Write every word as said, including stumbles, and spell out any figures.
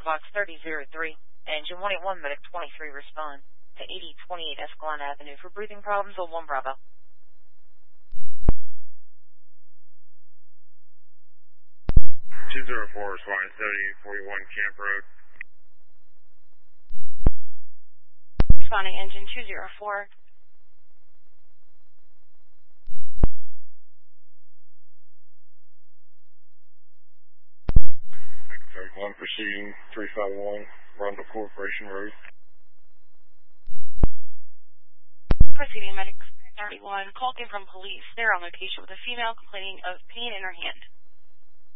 Fox thirty oh three. Engine one eighty-one, Medic twenty-three, respond to eighty twenty-eight Escalon Avenue for breathing problems on one Bravo. two zero four, responding seventy forty-one Camp Road. Responding engine two zero four. one proceeding three five one, Rundle Corporation Road. Proceeding Medic thirty-one, call came from police. They're on location with a female complaining of pain in her hand.